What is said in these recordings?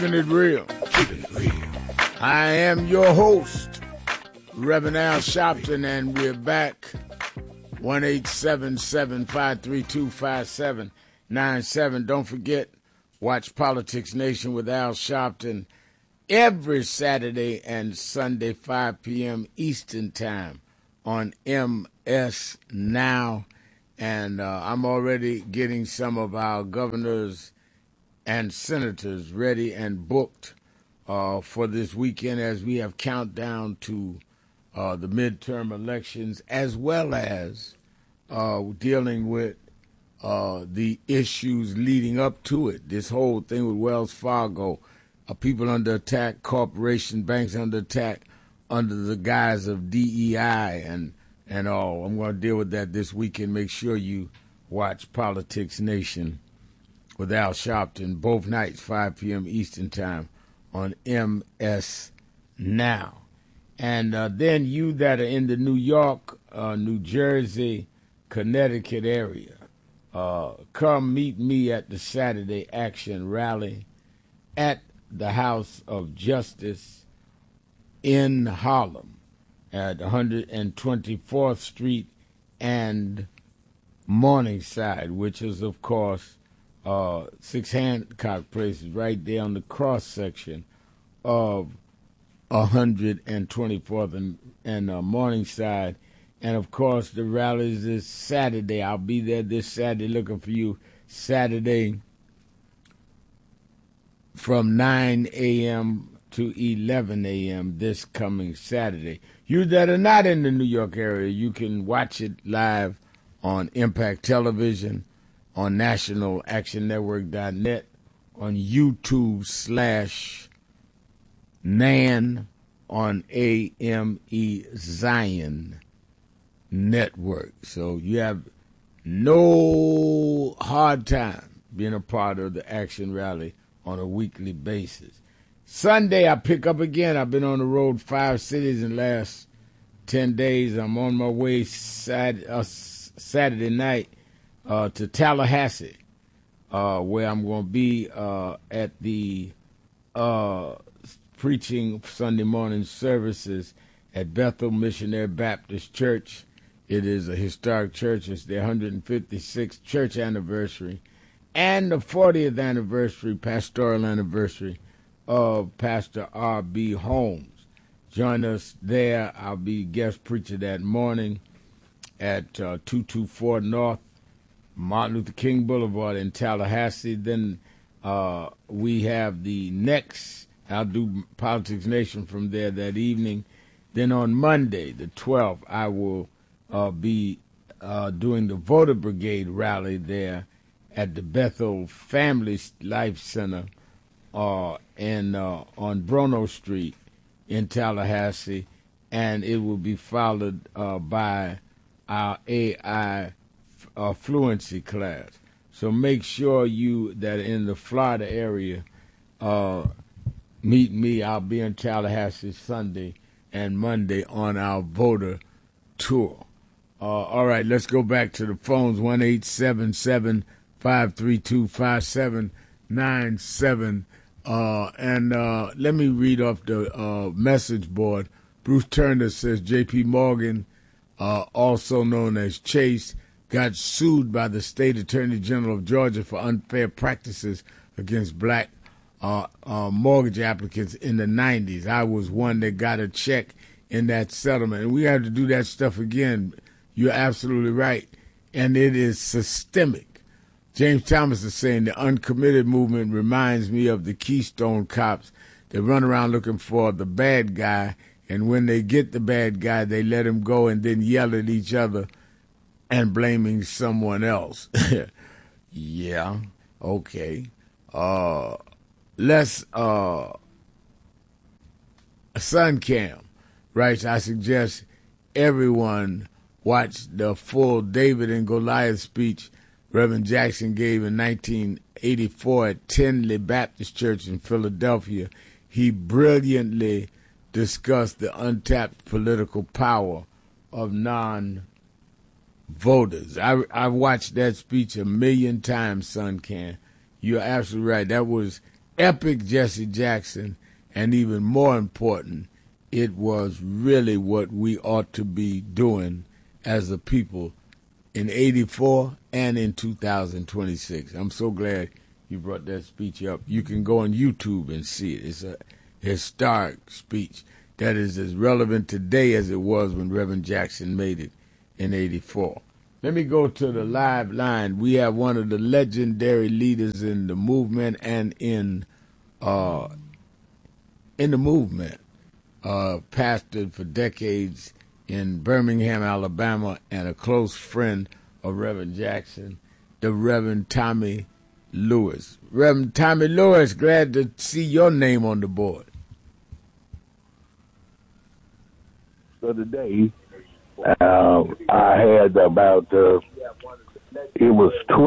Keeping it real. Keeping it real. I am your host, Reverend Al Sharpton, and we're back. 1-877-532-5797. Don't forget, watch Politics Nation with Al Sharpton every Saturday and Sunday, 5 p.m. Eastern Time on MS Now. And I'm already getting some of our governors and senators ready and booked for this weekend as we have countdown to the midterm elections, as well as dealing with the issues leading up to it. This whole thing with Wells Fargo, people under attack, corporation banks under attack, under the guise of DEI and all. I'm going to deal with that this weekend. Make sure you watch Politics Nation with Al Sharpton both nights, 5 p.m. Eastern Time on MS Now. And then you that are in the New York, New Jersey, Connecticut area, come meet me at the Saturday Action Rally at the House of Justice in Harlem at 124th Street and Morningside, which is, of course, 6 Hancock Place is right there on the cross section of 124th and Morningside. And, of course, the rally is this Saturday. I'll be there this Saturday looking for you. Saturday from 9 a.m. to 11 a.m. this coming Saturday. You that are not in the New York area, you can watch it live on Impact Television, on nationalactionnetwork.net, on YouTube/NAN, on AME Zion Network. So you have no hard time being a part of the Action Rally on a weekly basis. Sunday, I pick up again. I've been on the road 5 cities in the last 10 days. I'm on my way Saturday night to Tallahassee, where I'm going to be at the preaching Sunday morning services at Bethel Missionary Baptist Church. It is a historic church. It's their 156th church anniversary and the 40th anniversary, pastoral anniversary of Pastor R.B. Holmes. Join us there. I'll be guest preacher that morning at 224 North Martin Luther King Boulevard in Tallahassee. Then we have the next, I'll do Politics Nation from there that evening. Then on Monday, the 12th, I will be doing the Voter Brigade rally there at the Bethel Family Life Center on Bruno Street in Tallahassee, and it will be followed by our AI fluency class. So make sure you that are in the Florida area meet me. I'll be in Tallahassee Sunday and Monday on our voter tour. All right, let's go back to the phones. 1-877-532-5797. And let me read off the message board. Bruce Turner says J.P. Morgan, also known as Chase, got sued by the state attorney general of Georgia for unfair practices against black mortgage applicants in the 90s. I was one that got a check in that settlement. And we have to do that stuff again. You're absolutely right. And it is systemic. James Thomas is saying the uncommitted movement reminds me of the Keystone cops that run around looking for the bad guy, and when they get the bad guy, they let him go and then yell at each other and blaming someone else. Yeah, okay. Let's Suncam writes, I suggest everyone watch the full David and Goliath speech Reverend Jackson gave in 1984 at Tinley Baptist Church in Philadelphia. He brilliantly discussed the untapped political power of non-voters. I watched that speech 1 million times, Suncan. You're absolutely right. That was epic Jesse Jackson, and even more important, it was really what we ought to be doing as a people in 84 and in 2026. I'm so glad you brought that speech up. You can go on YouTube and see it. It's a historic speech that is as relevant today as it was when Reverend Jackson made it in 84. Let me go to the live line. We have one of the legendary leaders in the movement and in the movement, pastored for decades in Birmingham, Alabama, and a close friend of Reverend Jackson, the Reverend Tommy Lewis. Reverend Tommy Lewis, glad to see your name on the board. So today, I had about, it was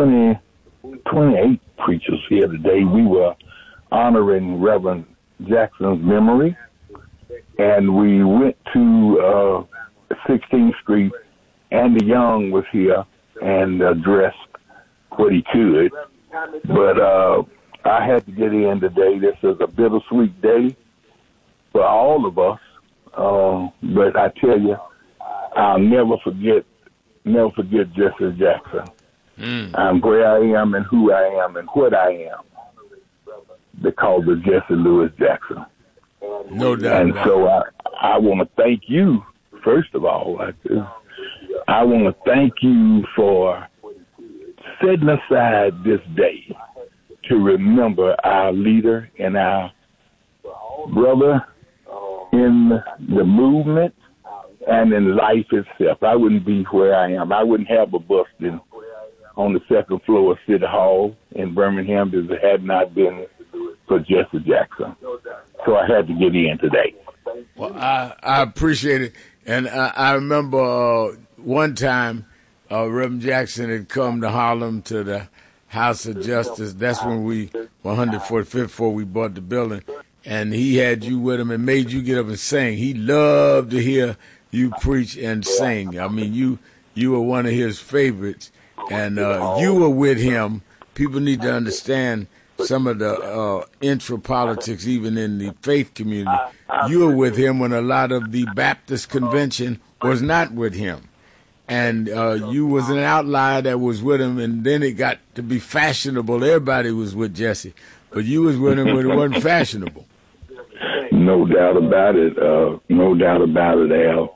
28 preachers here today. We were honoring Reverend Jackson's memory, and we went to 16th Street. Andy Young was here and addressed what he could, but I had to get in today. This is a bittersweet day for all of us, but I tell you, I'll never forget Jesse Jackson. I'm where I am and who I am and what I am because of Jesse Louis Jackson. No doubt. And so I want to thank you, first of all. I want to thank you for setting aside this day to remember our leader and our brother in the movement and in life itself. I wouldn't be where I am. I wouldn't have a busting on the second floor of City Hall in Birmingham if it had not been for Jesse Jackson. So I had to get in today. Well, I appreciate it. And I remember one time Reverend Jackson had come to Harlem to the House of Justice. That's when we were 145th floor. We bought the building. And he had you with him and made you get up and sing. He loved to hear you preach and sing. I mean, you were one of his favorites, and you were with him. People need to understand some of the intra-politics, even in the faith community. You were with him when a lot of the Baptist convention was not with him. And you was an outlier that was with him, and then it got to be fashionable. Everybody was with Jesse, but you was with him when it wasn't fashionable. No doubt about it. No doubt about it, Al.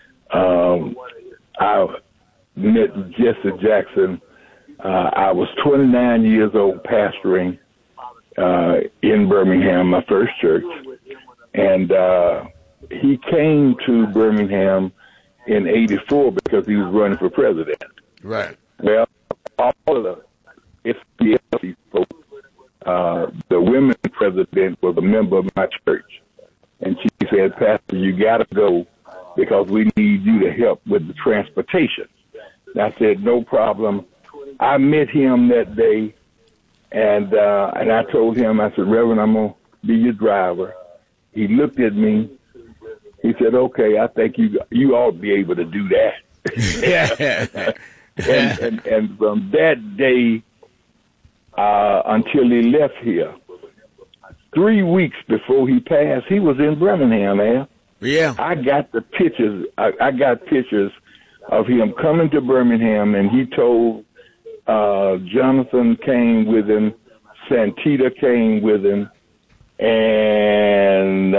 I met Jesse Jackson. I was 29 years old pastoring in Birmingham, my first church. And he came to Birmingham in 84 because he was running for president. Right. Well, all of the SPLC folks, the women president was a member of my church. And she said, Pastor, you got to go because we need you to help with the transportation. And I said, no problem. I met him that day, and I told him, I said, Reverend, I'm going to be your driver. He looked at me. He said, okay, I think you ought to be able to do that. and from that day until he left here, 3 weeks before he passed, he was in Birmingham, man. Yeah. I got the pictures. I got pictures of him coming to Birmingham, and he told Jonathan came with him, Santita came with him, and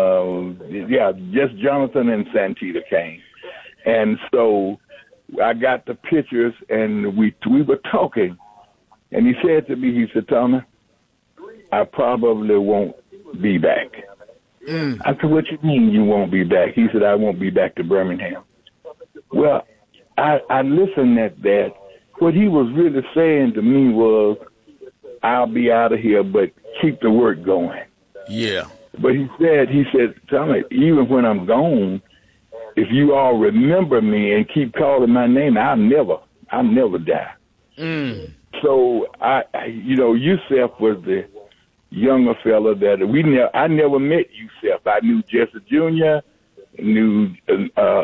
just Jonathan and Santita came. And so I got the pictures, and we were talking, and he said to me, he said, Tommy, I probably won't be back. I said, what you mean you won't be back? He said, I won't be back to Birmingham. Well, I listened at that. What he was really saying to me was, I'll be out of here, but keep the work going. Yeah. But he said, Tommy, even when I'm gone, if you all remember me and keep calling my name, I'll never die. So Yusef was the younger fella that I never met Yusef. I knew Jesse Jr., knew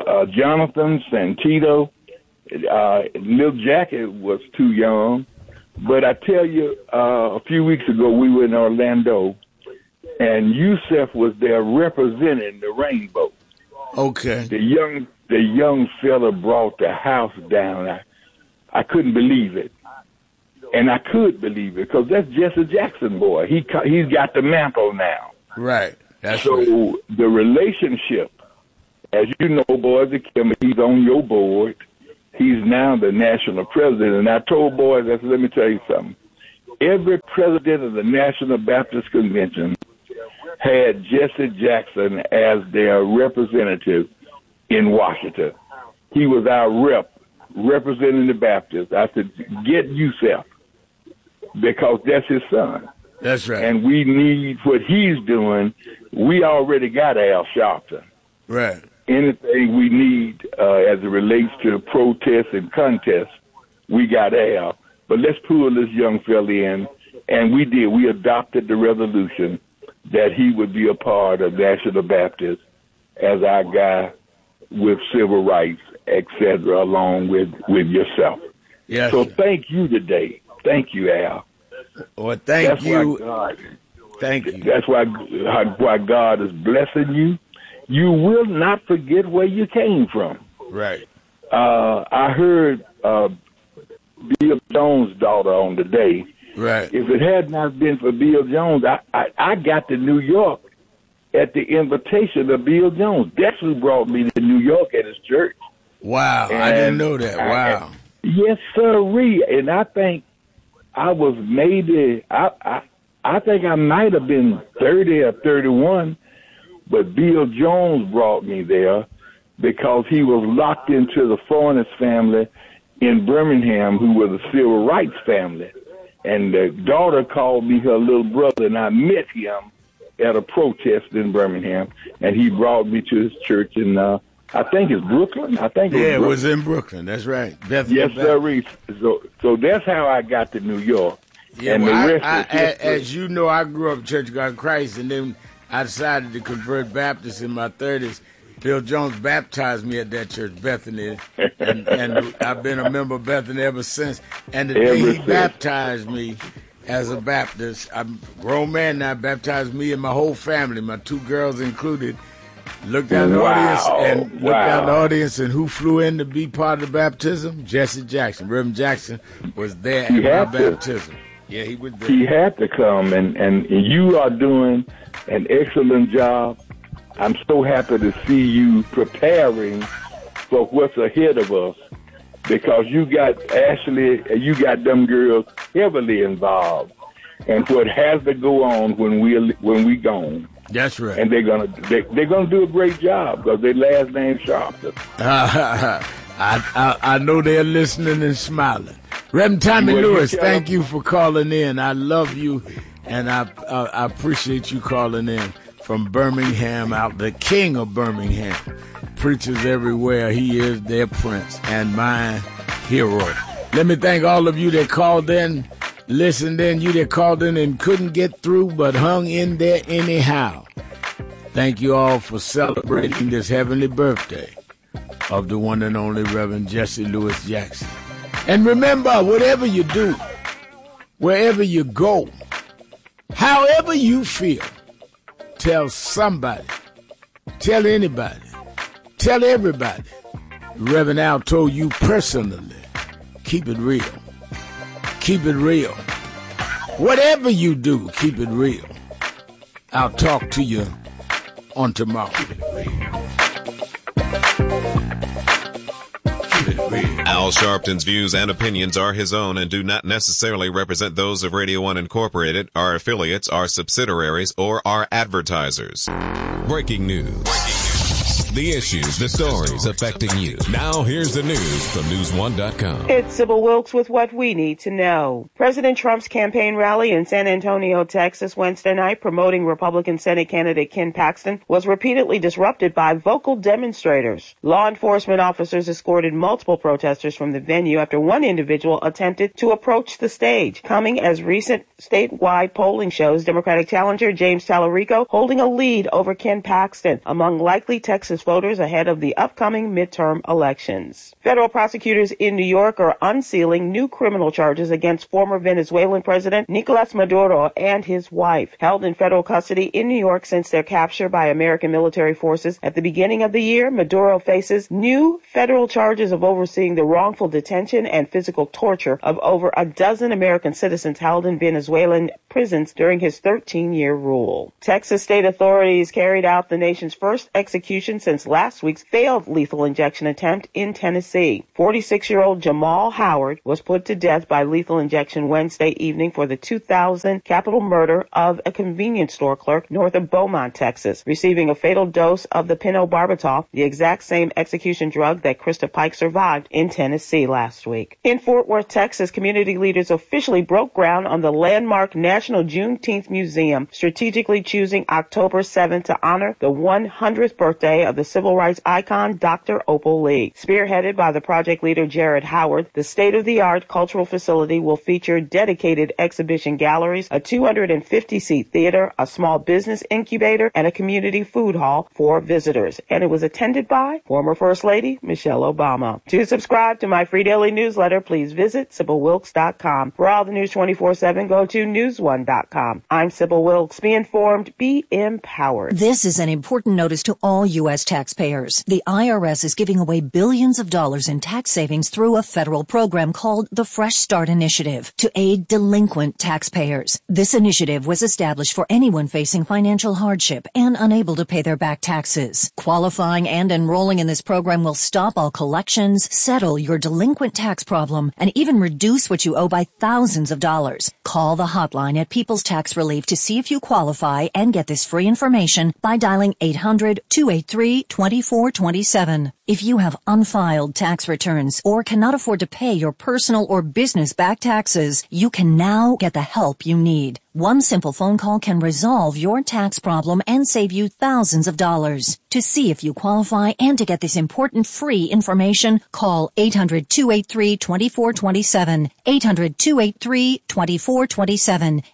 Jonathan, Santito. Lil Jackie was too young, But I tell you, a few weeks ago we were in Orlando, and Yusef was there representing the rainbow. Okay. The young fella brought the house down. I couldn't believe it. And I could believe it because that's Jesse Jackson, boy. He's got the mantle now. Right. That's so right. The relationship, as you know, Boys Kimber, he's on your board. He's now the national president. And I told Boys, I said, let me tell you something. Every president of the National Baptist Convention had Jesse Jackson as their representative in Washington. He was our representing the Baptists. I said, get Yusef, because that's his son. That's right. And we need what he's doing. We already got Al Sharpton. Right. Anything we need as it relates to protests and contests, we got Al. But let's pull this young fella in. And we did. We adopted the resolution that he would be a part of National Baptist as our guy with civil rights, etc., along with yourself. Yes. So thank you today. Thank you, Al. Well, thank you. Thank you. That's why God is blessing you. You will not forget where you came from. Right. I heard Bill Jones' daughter on today. Right. If it had not been for Bill Jones, I got to New York at the invitation of Bill Jones. That's who brought me to New York at his church. Wow. And I didn't know that. Wow. Yes, sirree. And I think I was maybe, I think I might have been 30 or 31, but Bill Jones brought me there because he was locked into the Fornes family in Birmingham, who was a civil rights family. And the daughter called me her little brother, and I met him at a protest in Birmingham, and he brought me to his church in, I think it's Brooklyn. It was in Brooklyn. That's right. Bethany yes, sir. So that's how I got to New York. Yeah, and well, the rest as you know, I grew up Church of God in Christ, and then I decided to convert Baptist in my 30s. Bill Jones baptized me at that church, Bethany, and I've been a member of Bethany ever since. And the day he baptized me as a Baptist, I'm a grown man now, baptized me and my whole family, my 2 girls included. Looked out the audience, and who flew in to be part of the baptism? Jesse Jackson. Reverend Jackson was there at my baptism. Yeah, he was there. He had to come, and you are doing an excellent job. I'm so happy to see you preparing for what's ahead of us, because you got Ashley, you got them girls heavily involved, and what has to go on when we gone. That's right. And they're gonna do a great job because their last name's Sharpton. I know they're listening and smiling. Reverend Tommy Lewis, thank you for calling in. I love you, and I appreciate you calling in from Birmingham, out the king of Birmingham. Preachers everywhere. He is their prince and my hero. Let me thank all of you that called in, listened in, you that called in and couldn't get through but hung in there anyhow. Thank you all for celebrating this heavenly birthday of the one and only Reverend Jesse Lewis Jackson. And remember, whatever you do, wherever you go, however you feel, tell somebody, tell anybody, tell everybody. Reverend Al told you personally, keep it real. Keep it real. Whatever you do, keep it real. I'll talk to you on tomorrow. Al Sharpton's views and opinions are his own and do not necessarily represent those of Radio 1 Incorporated, our affiliates, our subsidiaries, or our advertisers. Breaking news. The issues, the stories affecting you. Now here's the news from News1.com. It's Sybil Wilkes with what we need to know. President Trump's campaign rally in San Antonio, Texas, Wednesday night, promoting Republican Senate candidate Ken Paxton, was repeatedly disrupted by vocal demonstrators. Law enforcement officers escorted multiple protesters from the venue after one individual attempted to approach the stage, coming as recent statewide polling shows Democratic challenger James Tallarico holding a lead over Ken Paxton among likely Texas most voters ahead of the upcoming midterm elections. Federal prosecutors in New York are unsealing new criminal charges against former Venezuelan President Nicolas Maduro and his wife. Held in federal custody in New York since their capture by American military forces at the beginning of the year, Maduro faces new federal charges of overseeing the wrongful detention and physical torture of over a dozen American citizens held in Venezuelan prisons during his 13-year rule. Texas state authorities carried out the nation's first execution since last week's failed lethal injection attempt in Tennessee. 46-year-old Jamal Howard was put to death by lethal injection Wednesday evening for the 2000 capital murder of a convenience store clerk north of Beaumont, Texas, receiving a fatal dose of the phenobarbital, the exact same execution drug that Krista Pike survived in Tennessee last week. In Fort Worth, Texas, community leaders officially broke ground on the landmark National Juneteenth Museum, strategically choosing October 7th to honor the 100th birthday of the civil rights icon Dr. Opal Lee. Spearheaded by the project leader Jared Howard, the state-of-the-art cultural facility will feature dedicated exhibition galleries, a 250-seat theater, a small business incubator, and a community food hall for visitors. And it was attended by former First Lady Michelle Obama. To subscribe to my free daily newsletter, please visit SybilWilkes.com. For all the news 24/7, go to newsone.com. I'm Sybil Wilkes. Be informed, be empowered. This is an important notice to all U.S. taxpayers. The IRS is giving away billions of dollars in tax savings through a federal program called the Fresh Start Initiative to aid delinquent taxpayers. This initiative was established for anyone facing financial hardship and unable to pay their back taxes. Qualifying and enrolling in this program will stop all collections, settle your delinquent tax problem, and even reduce what you owe by thousands of dollars. Call the hotline at People's Tax Relief to see if you qualify and get this free information by dialing 800-283-2427. If you have unfiled tax returns or cannot afford to pay your personal or business back taxes, you can now get the help you need. One simple phone call can resolve your tax problem and save you thousands of dollars. To see if you qualify and to get this important free information, call 800-283-2427, 800-283-2427,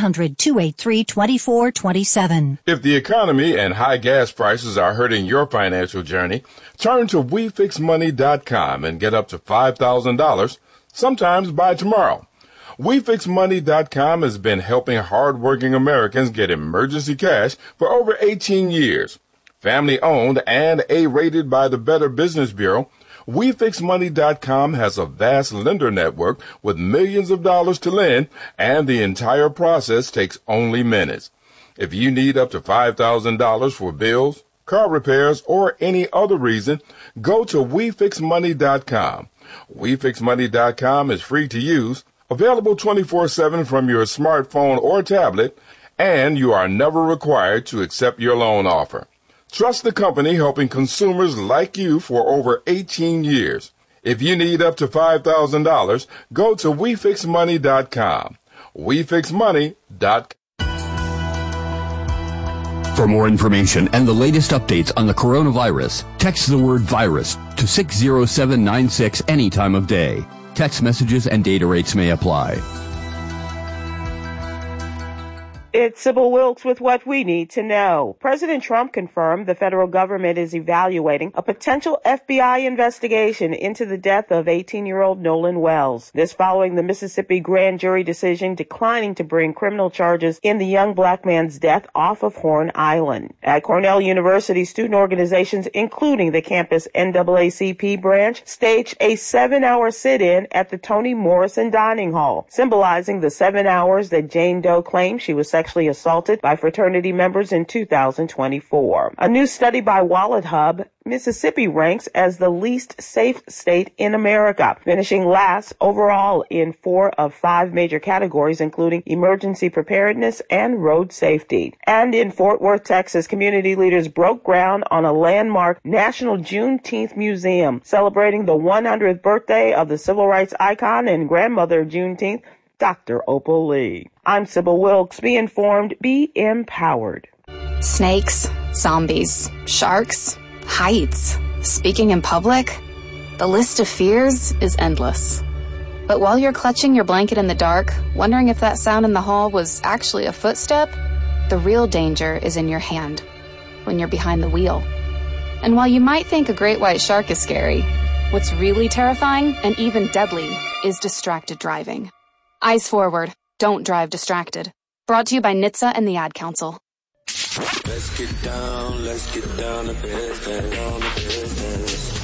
800-283-2427. If the economy and high gas prices are hurting your financial journey, turn to WeFixMoney.com and get up to $5,000, sometimes by tomorrow. WeFixMoney.com has been helping hardworking Americans get emergency cash for over 18 years. Family owned and A-rated by the Better Business Bureau, WeFixMoney.com has a vast lender network with millions of dollars to lend, and the entire process takes only minutes. If you need up to $5,000 for bills, car repairs, or any other reason, go to WeFixMoney.com. WeFixMoney.com is free to use, available 24/7 from your smartphone or tablet, and you are never required to accept your loan offer. Trust the company helping consumers like you for over 18 years. If you need up to $5,000, go to WeFixMoney.com. WeFixMoney.com. For more information and the latest updates on the coronavirus, text the word virus to 60796 any time of day. Text messages and data rates may apply. It's Sybil Wilkes with what we need to know. President Trump confirmed the federal government is evaluating a potential FBI investigation into the death of 18-year-old Nolan Wells. This following the Mississippi grand jury decision declining to bring criminal charges in the young black man's death off of Horn Island. At Cornell University, student organizations, including the campus NAACP branch, staged a 7-hour sit-in at the Toni Morrison Dining Hall, symbolizing the 7 hours that Jane Doe claimed she was sexually assaulted by fraternity members in 2024. A new study by Wallet Hub, Mississippi ranks as the least safe state in America, finishing last overall in 4 of 5 major categories, including emergency preparedness and road safety. And in Fort Worth, Texas, community leaders broke ground on a landmark National Juneteenth Museum, celebrating the 100th birthday of the civil rights icon and grandmother of Juneteenth, Dr. Opal Lee. I'm Sybil Wilkes. Be informed, be empowered. Snakes, zombies, sharks, heights, speaking in public. The list of fears is endless. But while you're clutching your blanket in the dark, wondering if that sound in the hall was actually a footstep, the real danger is in your hand, when you're behind the wheel. And while you might think a great white shark is scary, what's really terrifying and even deadly is distracted driving. Eyes forward. Don't drive distracted. Brought to you by NHTSA and the Ad Council. Let's get down to business.